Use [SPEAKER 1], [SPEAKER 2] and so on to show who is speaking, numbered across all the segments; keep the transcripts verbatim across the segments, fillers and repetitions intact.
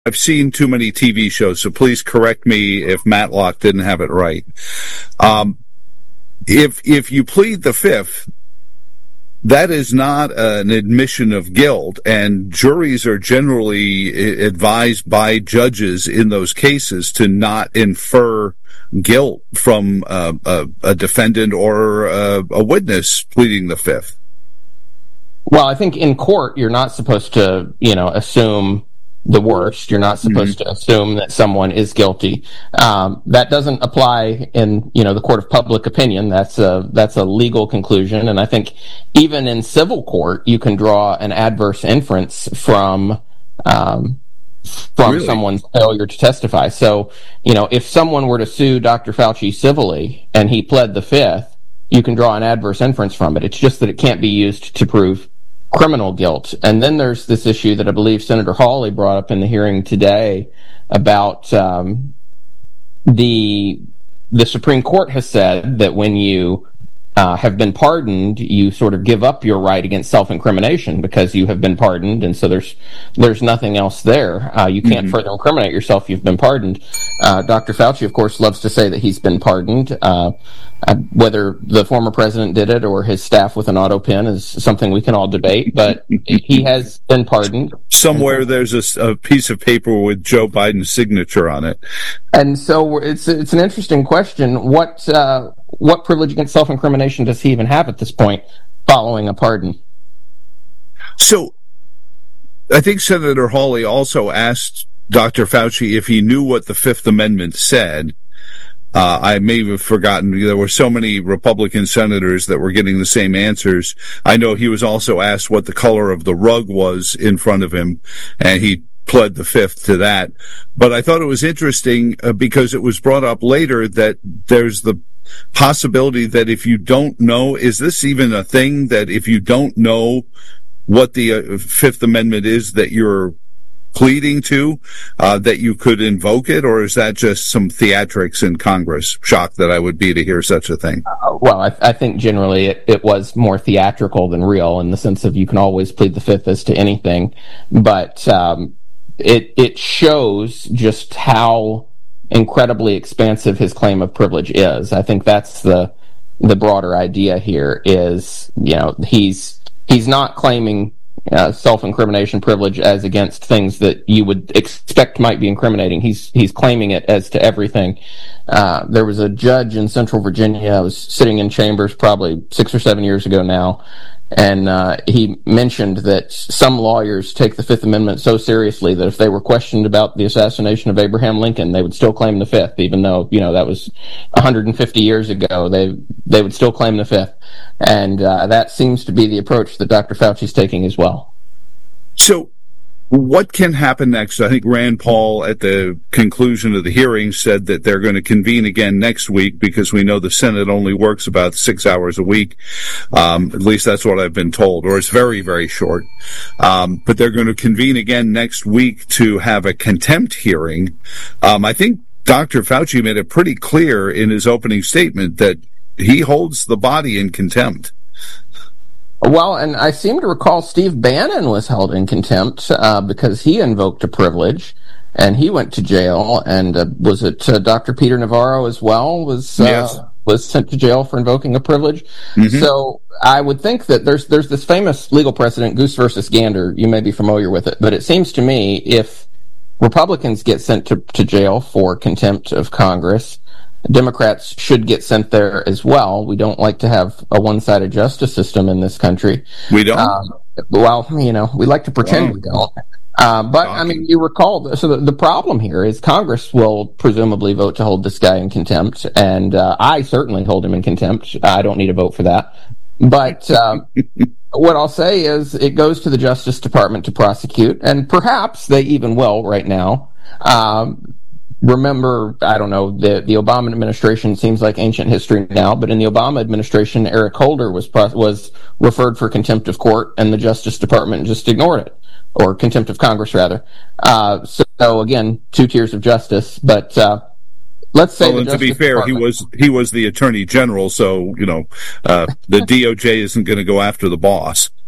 [SPEAKER 1] I've seen too many T V shows, so please correct me if Matlock didn't have it right. Um, if if you plead the fifth, that is not an admission of guilt, and juries are generally advised by judges in those cases to not infer guilt from uh, a, a defendant or a, a witness pleading the fifth.
[SPEAKER 2] Well, I think in court you're not supposed to, you know, assume the worst. You're not supposed mm-hmm. to assume that someone is guilty. Um, that doesn't apply in, you know, the court of public opinion. That's a that's a legal conclusion, and I think even in civil court you can draw an adverse inference from um, from really? someone's failure to testify. So, you know, if someone were to sue Doctor Fauci civilly and he pled the fifth, you can draw an adverse inference from it. It's just that it can't be used to prove criminal guilt. And then there's this issue that I believe Senator Hawley brought up in the hearing today about um, the the Supreme Court has said that when you uh, have been pardoned, you sort of give up your right against self-incrimination because you have been pardoned, and so there's there's nothing else there. Uh, you can't mm-hmm. further incriminate yourself. You've been pardoned. Uh, Doctor Fauci, of course, loves to say that he's been pardoned. Uh, Uh, whether the former president did it or his staff with an auto pen is something we can all debate, but he has been pardoned.
[SPEAKER 1] Somewhere there's a, a piece of paper with Joe Biden's signature on it.
[SPEAKER 2] And so it's it's an interesting question. What uh, what privilege against self-incrimination does he even have at this point following a pardon?
[SPEAKER 1] So I think Senator Hawley also asked Doctor Fauci if he knew what the Fifth Amendment said. Uh, I may have forgotten. There were so many Republican senators that were getting the same answers. I know he was also asked what the color of the rug was in front of him, and he pled the fifth to that. But I thought it was interesting uh, because it was brought up later that there's the possibility that if you don't know, is this even a thing, that if you don't know what the uh, Fifth Amendment is that you're pleading to, uh, that you could invoke it, or is that just some theatrics in Congress? Shocked that I would be to hear such a thing.
[SPEAKER 2] Uh, well, I, I think generally it, it was more theatrical than real, in the sense of you can always plead the fifth as to anything, but um, it it shows just how incredibly expansive his claim of privilege is. I think that's the the broader idea here. Is, you know, he's he's not claiming Uh, self-incrimination privilege as against things that you would expect might be incriminating. He's he's claiming it as to everything. Uh, there was a judge in Central Virginia. I was sitting in chambers probably six or seven years ago now, and uh, he mentioned that some lawyers take the Fifth Amendment so seriously that if they were questioned about the assassination of Abraham Lincoln, they would still claim the Fifth, even though, you know, that was one hundred fifty years ago. They they would still claim the Fifth. And uh, that seems to be the approach that Doctor Fauci's taking as well.
[SPEAKER 1] So what can happen next? I think Rand Paul, at the conclusion of the hearing, said that they're going to convene again next week because we know the Senate only works about six hours a week. Um, at least that's what I've been told, or it's very, very short. Um, but they're going to convene again next week to have a contempt hearing. Um, I think Doctor Fauci made it pretty clear in his opening statement that he holds the body in contempt.
[SPEAKER 2] Well, and I seem to recall Steve Bannon was held in contempt uh, because he invoked a privilege, and he went to jail. And uh, was it uh, Doctor Peter Navarro as well was uh, yes. was sent to jail for invoking a privilege? Mm-hmm. So I would think that there's there's this famous legal precedent, Goose versus Gander. You may be familiar with it, but it seems to me if Republicans get sent to, to jail for contempt of Congress, Democrats should get sent there as well. We don't like to have a one-sided justice system in this country.
[SPEAKER 1] We don't?
[SPEAKER 2] Um, well, you know, we like to pretend wow. we don't. Uh, but, I mean, you recall, so the, the problem here is Congress will presumably vote to hold this guy in contempt, and uh, I certainly hold him in contempt. I don't need a vote for that. But uh, what I'll say is it goes to the Justice Department to prosecute, and perhaps they even will right now. Um Remember, I don't know, the, the Obama administration seems like ancient history now, but in the Obama administration, Eric Holder was was referred for contempt of court, and the Justice Department just ignored it, or contempt of Congress, rather. Uh, so, so, again, two tiers of justice, but uh, let's say...
[SPEAKER 1] Well, and to be fair, Department, he was he was the Attorney General, so, you know, uh, the D O J isn't going to go after the boss.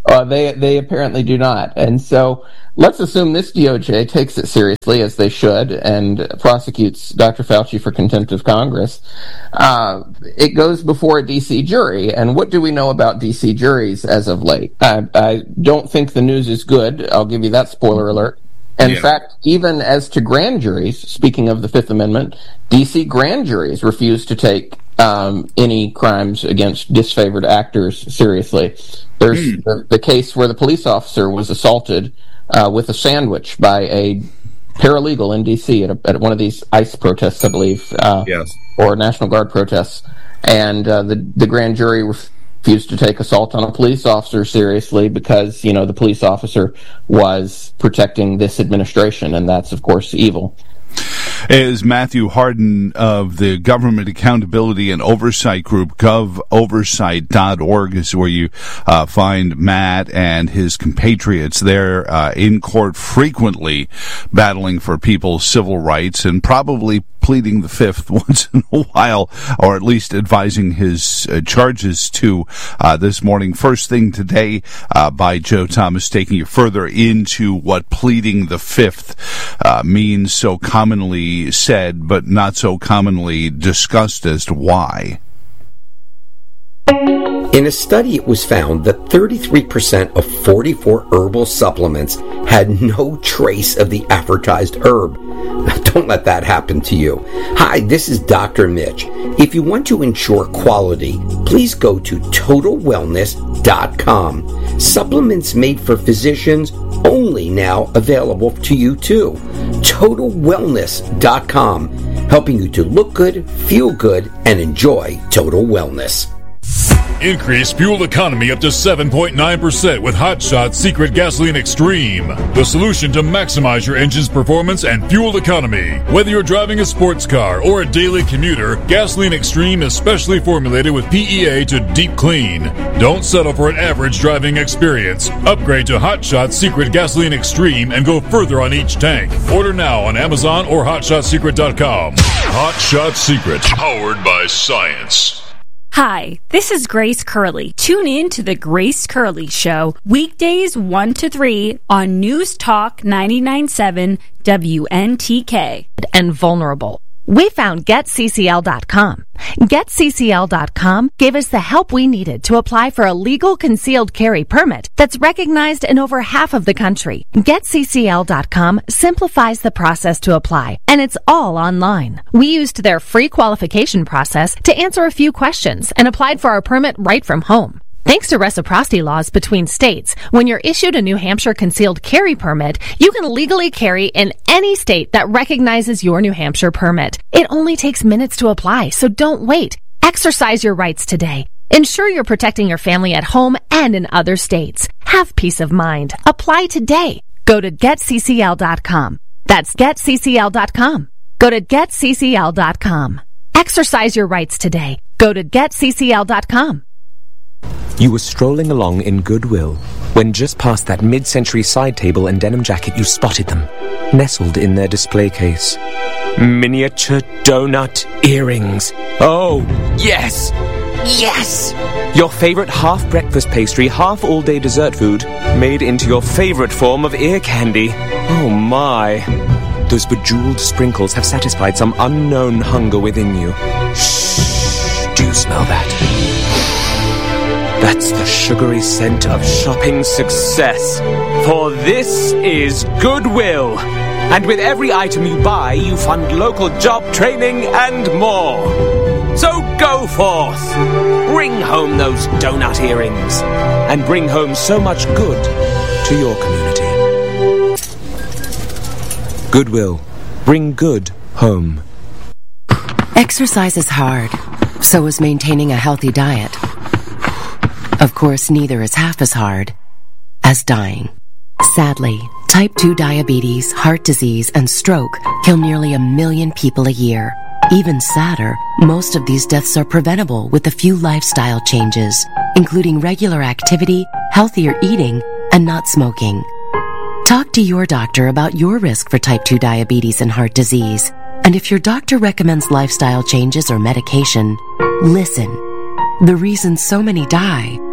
[SPEAKER 2] Uh, they they apparently do not. And so let's assume this D O J takes it seriously, as they should, and prosecutes Doctor Fauci for contempt of Congress. Uh, it goes before a D C jury. And what do we know about D C juries as of late? I, I don't think the news is good. I'll give you that spoiler alert. In yeah. fact, even as to grand juries, speaking of the Fifth Amendment, D C grand juries refuse to take um, any crimes against disfavored actors seriously. There's mm. the, the case where the police officer was assaulted uh, with a sandwich by a paralegal in D C at, a, at one of these ICE protests, I believe, uh,
[SPEAKER 1] yes.
[SPEAKER 2] or National Guard protests, and uh, the the grand jury refused to take assault on a police officer seriously because, you know, the police officer was protecting this administration, and that's, of course, evil.
[SPEAKER 1] Is Matthew Harden of the Government Accountability and Oversight Group, gov oversight dot org is where you uh, find Matt and his compatriots. They're uh, in court frequently battling for people's civil rights and probably pleading the fifth once in a while, or at least advising his uh, charges to uh, this morning. First thing today uh, by Joe Thomas, taking you further into what pleading the fifth uh, means, so commonly said, but not so commonly discussed as to why.
[SPEAKER 3] In a study, it was found that thirty-three percent of forty-four herbal supplements had no trace of the advertised herb. Don't let that happen to you. Hi, this is Doctor Mitch. If you want to ensure quality, please go to total wellness dot com. Supplements made for physicians only now available to you too. total wellness dot com, helping you to look good, feel good, and enjoy total wellness.
[SPEAKER 4] Increase fuel economy up to seven point nine percent with Hot Shot Secret Gasoline Extreme. The solution to maximize your engine's performance and fuel economy. Whether you're driving a sports car or a daily commuter, Gasoline Extreme is specially formulated with P E A to deep clean. Don't settle for an average driving experience. Upgrade to Hot Shot Secret Gasoline Extreme and go further on each tank. Order now on Amazon or hot shot secret dot com. Hot Shot Secret, powered by science.
[SPEAKER 5] Hi, this is Grace Curley. Tune in to The Grace Curley Show, weekdays one to three on News Talk ninety-nine point seven W N T K.
[SPEAKER 6] And vulnerable. We found get C C L dot com. get C C L dot com gave us the help we needed to apply for a legal concealed carry permit that's recognized in over half of the country. get C C L dot com simplifies the process to apply, and it's all online. We used their free qualification process to answer a few questions and applied for our permit right from home. Thanks to reciprocity laws between states, when you're issued a New Hampshire concealed carry permit, you can legally carry in any state that recognizes your New Hampshire permit. It only takes minutes to apply, so don't wait. Exercise your rights today. Ensure you're protecting your family at home and in other states. Have peace of mind. Apply today. Go to get C C L dot com. That's get C C L dot com. Go to get C C L dot com. Exercise your rights today. Go to get C C L dot com.
[SPEAKER 7] You were strolling along in Goodwill when just past that mid-century side table and denim jacket you spotted them, nestled in their display case. Miniature donut earrings. Oh, yes! Yes! Your favorite half-breakfast pastry, half-all-day dessert food, made into your favorite form of ear candy. Oh, my. Those bejeweled sprinkles have satisfied some unknown hunger within you. Shh! Do you smell that? That's the sugary scent of shopping success. For this is Goodwill. And with every item you buy, you fund local job training and more. So go forth. Bring home those donut earrings. And bring home so much good to your community. Goodwill. Bring good home.
[SPEAKER 8] Exercise is hard. So is maintaining a healthy diet. Of course, neither is half as hard as dying. Sadly, type two diabetes, heart disease, and stroke kill nearly a million people a year. Even sadder, most of these deaths are preventable with a few lifestyle changes, including regular activity, healthier eating, and not smoking. Talk to your doctor about your risk for type two diabetes and heart disease. And if your doctor recommends lifestyle changes or medication, listen. The reason so many die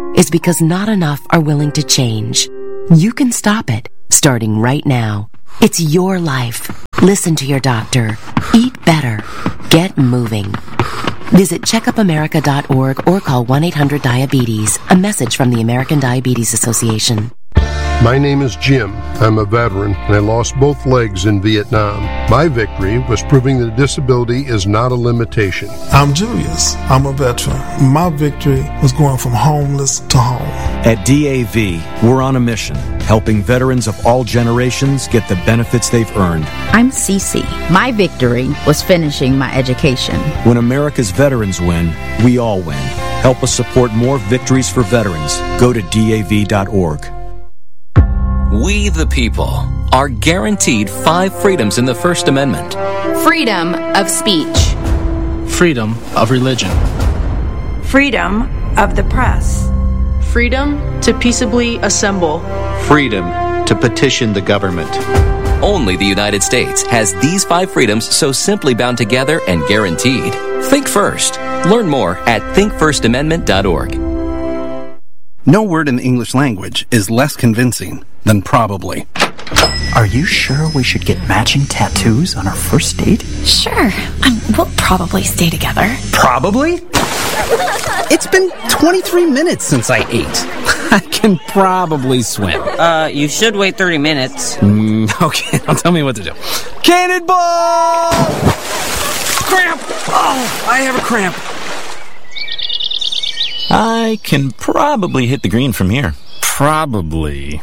[SPEAKER 8] is because not enough are willing to change. You can stop it, starting right now. It's your life. Listen to your doctor. Eat better. Get moving. Visit checkup america dot org or call one eight hundred diabetes. A message from the American Diabetes Association.
[SPEAKER 9] My name is Jim. I'm a veteran, and I lost both legs in Vietnam. My victory was proving that disability is not a limitation.
[SPEAKER 10] I'm Julius. I'm a veteran. My victory was going from homeless to home.
[SPEAKER 11] At D A V, we're on a mission, helping veterans of all generations get the benefits they've earned.
[SPEAKER 12] I'm Cece. My victory was finishing my education.
[SPEAKER 11] When America's veterans win, we all win. Help us support more victories for veterans. Go to D A V dot org.
[SPEAKER 13] We, the people, are guaranteed five freedoms in the First Amendment.
[SPEAKER 14] Freedom of speech.
[SPEAKER 15] Freedom of religion.
[SPEAKER 16] Freedom of the press.
[SPEAKER 17] Freedom to peaceably assemble.
[SPEAKER 18] Freedom to petition the government.
[SPEAKER 13] Only the United States has these five freedoms so simply bound together and guaranteed. Think first. Learn more at think first amendment dot org.
[SPEAKER 19] No word in the English language is less convincing than probably.
[SPEAKER 20] Are you sure we should get matching tattoos on our first date?
[SPEAKER 21] Sure. Um, we'll probably stay together.
[SPEAKER 19] Probably? It's been twenty-three minutes since I ate. I can probably swim.
[SPEAKER 22] Uh, you should wait thirty minutes.
[SPEAKER 19] Mm, okay, now tell me what to do. Cannonball! Cramp! Oh, I have a cramp.
[SPEAKER 23] I can probably hit the green from here.
[SPEAKER 19] Probably.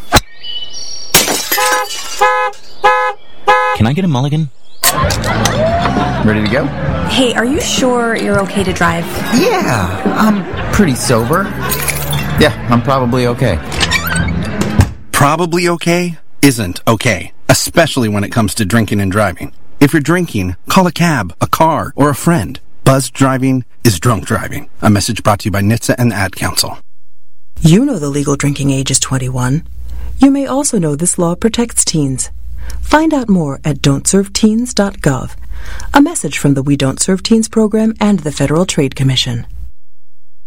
[SPEAKER 23] Can I get a mulligan?
[SPEAKER 19] Ready to go?
[SPEAKER 21] Hey, are you sure you're okay to drive?
[SPEAKER 24] Yeah, I'm pretty sober. Yeah, I'm probably okay.
[SPEAKER 19] Probably okay isn't okay, especially when it comes to drinking and driving. If you're drinking, call a cab, a car, or a friend. Buzzed driving is drunk driving. A message brought to you by N H T S A and the Ad Council.
[SPEAKER 25] You know the legal drinking age is twenty-one. You may also know this law protects teens. Find out more at don't serve teens dot gov. A message from the We Don't Serve Teens program and the Federal Trade Commission.